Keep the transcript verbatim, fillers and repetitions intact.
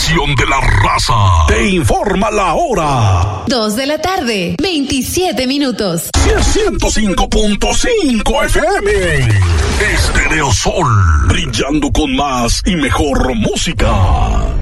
estación de la raza. Te informa la hora. Dos de la tarde, veintisiete minutos. ciento cinco punto cinco F M. Estereo Sol, brillando con más y mejor música.